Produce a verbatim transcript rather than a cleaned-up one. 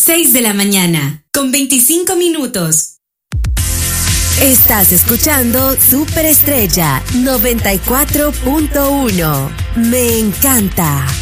seis de la mañana, con veinticinco minutos. Estás escuchando Superestrella noventa y cuatro punto uno. Me encanta.